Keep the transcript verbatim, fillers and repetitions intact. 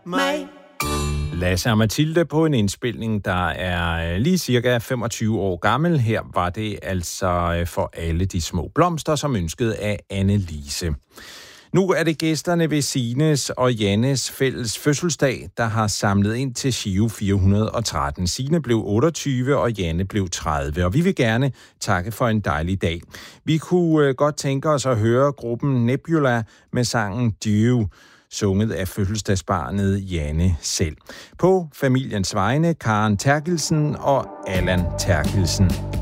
mig. Lasse og Mathilde på en indspilning, der er lige cirka femogtyve år gammel. Her var det altså For alle de små blomster, som ønsket af Anne-Lise. Nu er det gæsterne ved Signes og Jannes fælles fødselsdag, der har samlet ind til Giro fire hundrede og tretten. Signe blev otteogtyve, og Janne blev tredive, og vi vil gerne takke for en dejlig dag. Vi kunne godt tænke os at høre gruppen Nebula med sangen Dew, sunget af fødselsdagsbarnet Janne selv. På familiens vegne, Karen Terkelsen og Allan Terkelsen.